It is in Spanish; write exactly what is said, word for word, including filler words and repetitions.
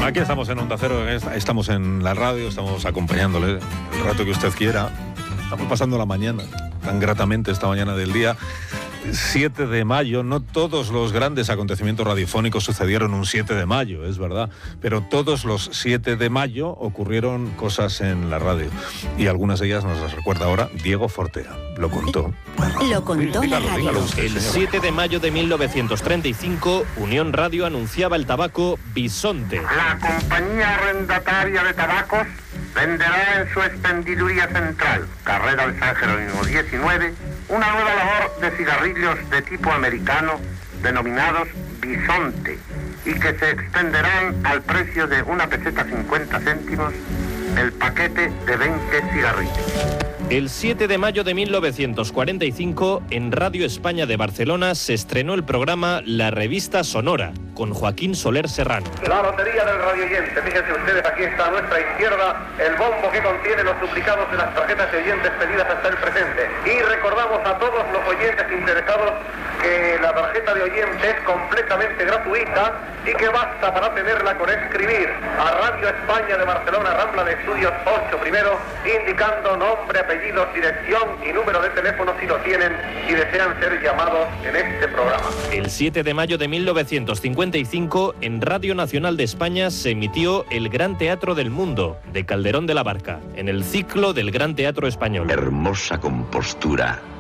Aquí estamos en Onda Cero, estamos en la radio, estamos acompañándole el rato que usted quiera. Estamos pasando la mañana, tan gratamente esta mañana del día siete de mayo. No todos los grandes acontecimientos radiofónicos sucedieron un siete de mayo, es verdad, pero todos los siete de mayo ocurrieron cosas en la radio y algunas de ellas nos las recuerda ahora Diego Fortea. Lo contó. Lo contó la radio. Dígalo usted, El señor. siete de mayo de mil novecientos treinta y cinco, Unión Radio anunciaba el tabaco Bisonte. La compañía arrendataria de tabacos venderá en su expendiduría central, carrera de San Jerónimo diecinueve, una nueva labor de cigarrillos de tipo americano denominados Bisonte y que se extenderán al precio de una peseta cincuenta céntimos el paquete de veinte cigarrillos. El siete de mayo de mil novecientos cuarenta y cinco, en Radio España de Barcelona se estrenó el programa La Revista Sonora, con Joaquín Soler Serrano. La lotería del radioyente. Fíjense ustedes, aquí está a nuestra izquierda el bombo que contiene los duplicados de las tarjetas de oyentes pedidas hasta el presente. Y recordamos a todos los oyentes interesados que la tarjeta de oyente es completamente gratuita y que basta para tenerla con escribir a Radio España de Barcelona, Rambla de Estudios ocho primero, indicando nombre, apellidos, dirección y número de teléfono si lo tienen y desean ser llamados en este programa. El siete de mayo de mil novecientos cincuenta y cinco, en Radio Nacional de España se emitió El Gran Teatro del Mundo, de Calderón de la Barca, en el ciclo del Gran Teatro Español. Hermosa compostura